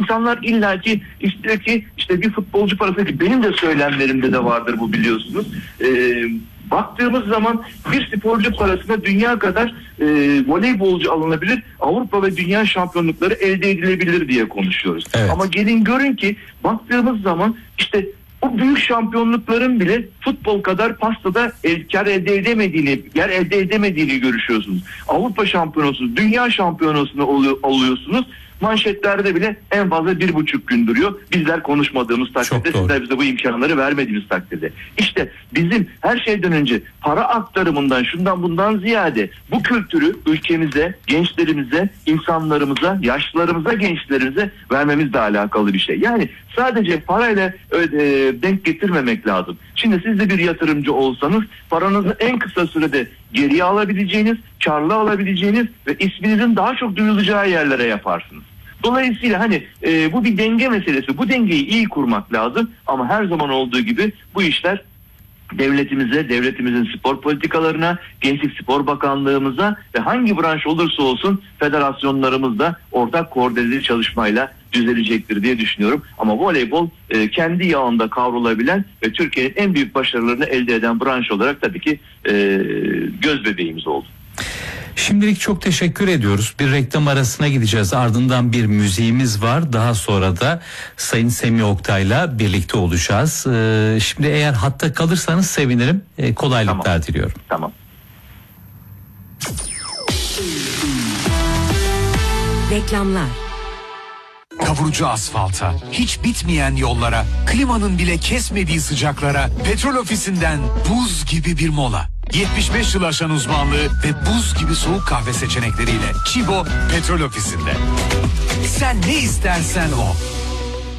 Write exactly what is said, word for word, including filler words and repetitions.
İnsanlar illaki istiyor ki işte bir futbolcu parası, ki benim de söylemlerimde de vardır bu, biliyorsunuz. Ee, baktığımız zaman bir sporcu parasına dünya kadar e, voleybolcu alınabilir, Avrupa ve dünya şampiyonlukları elde edilebilir diye konuşuyoruz. Evet. Ama gelin görün ki baktığımız zaman işte o büyük şampiyonlukların bile futbol kadar pastada el, kar elde edemediğini, yer elde edemediğini görüşüyorsunuz. Avrupa şampiyonası, dünya şampiyonasını oluyorsunuz. Manşetlerde bile en fazla bir buçuk gün duruyor. Bizler konuşmadığımız takdirde, sizler bize bu imkanları vermediğimiz takdirde. İşte bizim her şeyden önce para aktarımından, şundan bundan ziyade bu kültürü ülkemize, gençlerimize, insanlarımıza, yaşlılarımıza, gençlerimize vermemizle alakalı bir şey. Yani sadece parayla e, denk getirmemek lazım. Şimdi siz de bir yatırımcı olsanız paranızı en kısa sürede geriye alabileceğiniz, karlı alabileceğiniz ve isminizin daha çok duyulacağı yerlere yaparsınız. Dolayısıyla hani e, bu bir denge meselesi. Bu dengeyi iyi kurmak lazım ama her zaman olduğu gibi bu işler devletimize, devletimizin spor politikalarına, Gençlik Spor Bakanlığımıza ve hangi branş olursa olsun federasyonlarımızla ortak koordineli çalışmayla düzelecektir diye düşünüyorum. Ama voleybol e, kendi yağında kavrulabilen ve Türkiye'nin en büyük başarılarını elde eden branş olarak tabii ki e, göz bebeğimiz oldu. Şimdilik çok teşekkür ediyoruz. Bir reklam arasına gideceğiz. Ardından bir müziğimiz var. Daha sonra da Sayın Semih Oktay'la birlikte olacağız. Ee, şimdi eğer hatta kalırsanız sevinirim. Ee, kolaylıklar tamam. diliyorum. Tamam. Reklamlar. Kavurucu asfalta, hiç bitmeyen yollara, klimanın bile kesmediği sıcaklara, Petrol Ofisi'nden buz gibi bir mola. yetmiş beş yıl aşan uzmanlığı ve buz gibi soğuk kahve seçenekleriyle Çibo Petrol Ofisi'nde. Sen ne istersen o.